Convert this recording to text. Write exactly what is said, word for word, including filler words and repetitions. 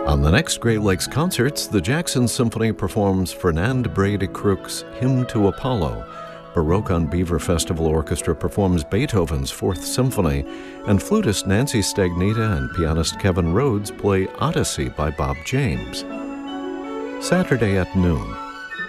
On the next Great Lakes Concerts, the Jackson Symphony performs Fernand Brady Crook's Hymn to Apollo. Baroque on Beaver Festival Orchestra performs Beethoven's Fourth Symphony, and flutist Nancy Stagnita and pianist Kevin Rhodes play Odyssey by Bob James. Saturday at noon,